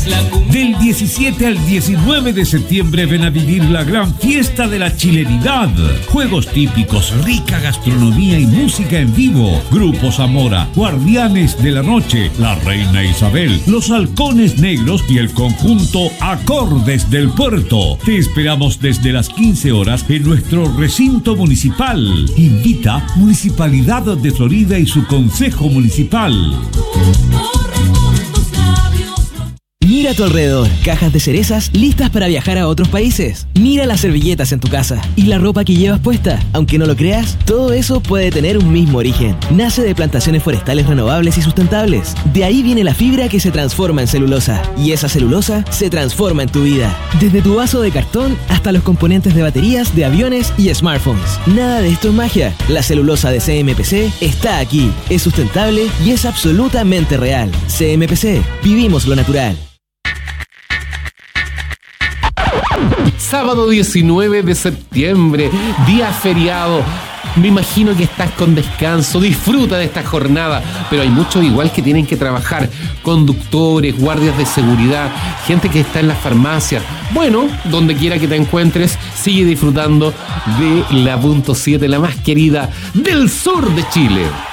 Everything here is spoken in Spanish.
Del 17 al 19 de septiembre ven a vivir la gran fiesta de la chilenidad. Juegos típicos, rica gastronomía y música en vivo. Grupo Zamora, Guardianes de la Noche, La Reina Isabel, Los Halcones Negros y el conjunto Acordes del Puerto. Te esperamos desde las 15 horas en nuestro recinto municipal. Invita Municipalidad de Florida y su Consejo Municipal. Mira a tu alrededor, cajas de cerezas listas para viajar a otros países. Mira las servilletas en tu casa y la ropa que llevas puesta. Aunque no lo creas, todo eso puede tener un mismo origen. Nace de plantaciones forestales renovables y sustentables. De ahí viene la fibra que se transforma en celulosa. Y esa celulosa se transforma en tu vida. Desde tu vaso de cartón hasta los componentes de baterías, de aviones y smartphones. Nada de esto es magia. La celulosa de CMPC está aquí. Es sustentable y es absolutamente real. CMPC. Vivimos lo natural. Sábado 19 de septiembre, día feriado. Me imagino que estás con descanso, disfruta de esta jornada, pero hay muchos igual que tienen que trabajar, conductores, guardias de seguridad, gente que está en las farmacias. Bueno, donde quiera que te encuentres, sigue disfrutando de la .7, la más querida del sur de Chile.